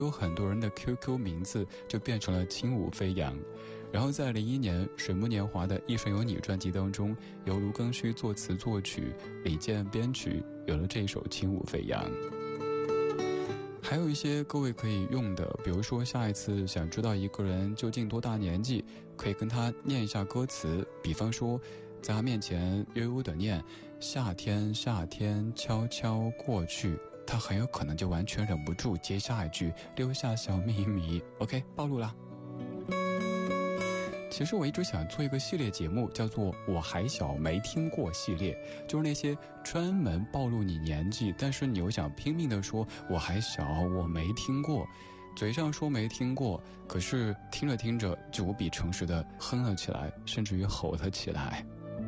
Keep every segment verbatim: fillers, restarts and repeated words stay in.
有很多人的 Q Q 名字就变成了轻舞飞扬。然后在零一年水木年华的《一生有你》专辑当中，由卢庚戌作词作曲，李健编曲，有了这首轻舞飞扬。还有一些各位可以用的，比如说下一次想知道一个人究竟多大年纪，可以跟他念一下歌词，比方说在他面前悠悠的念夏天夏天悄悄过去，他很有可能就完全忍不住接下一句留下小秘密。 OK， 暴露了。其实我一直想做一个系列节目，叫做我还小没听过系列，就是那些专门暴露你年纪，但是你又想拼命地说我还小我没听过，嘴上说没听过，可是听着听着就无比诚实地哼了起来，甚至于吼了起来。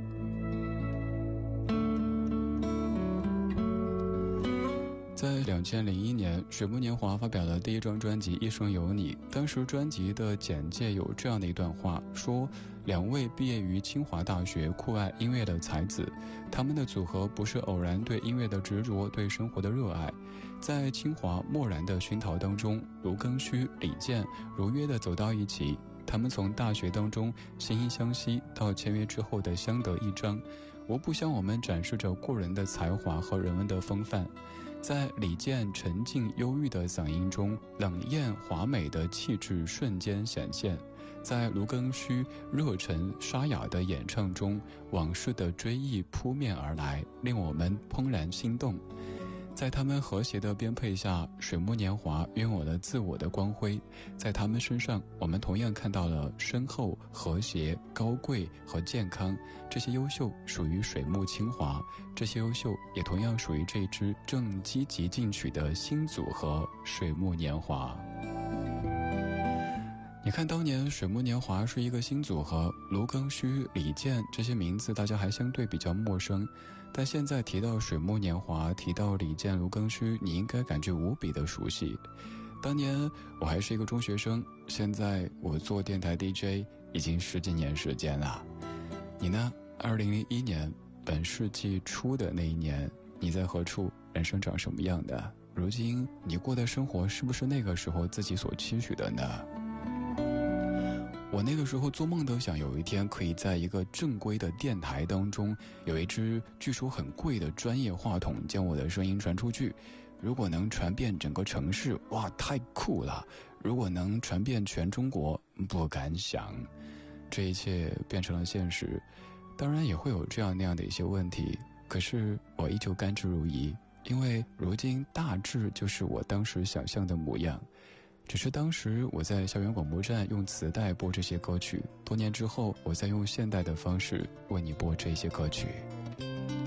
在两千零一年，水木年华发表了第一张专辑《一生有你》。当时专辑的简介有这样的一段话，说两位毕业于清华大学酷爱音乐的才子，他们的组合不是偶然对音乐的执着，对生活的热爱。在清华漠然的熏陶当中，卢庚戌、李健如约地走到一起。他们从大学当中惺惺相惜，到签约之后的相得益彰，无不向我们展示着过人的才华和人文的风范。在李健沉静忧郁的嗓音中，冷艳华美的气质瞬间显现；在卢庚戌热忱沙哑的演唱中，往事的追忆扑面而来，令我们怦然心动。在他们和谐的编配下，水木年华拥有了自我的光辉。在他们身上，我们同样看到了深厚、和谐、高贵和健康，这些优秀属于水木清华，这些优秀也同样属于这支正积极进取的新组合水木年华。你看当年水木年华是一个新组合，卢庚戌、李健这些名字大家还相对比较陌生，但现在提到水木年华，提到李健、卢庚戌，你应该感觉无比的熟悉。当年我还是一个中学生，现在我做电台 D J 已经十几年时间了。你呢？二零零一年本世纪初的那一年，你在何处？人生长什么样的？如今你过的生活是不是那个时候自己所期许的呢？我那个时候做梦都想有一天可以在一个正规的电台当中，有一支据说很贵的专业话筒将我的声音传出去。如果能传遍整个城市，哇，太酷了！如果能传遍全中国，不敢想。这一切变成了现实，当然也会有这样那样的一些问题，可是我依旧甘之如饴，因为如今大致就是我当时想象的模样。只是当时我在校园广播站用磁带播这些歌曲，多年之后我再用现代的方式为你播这些歌曲。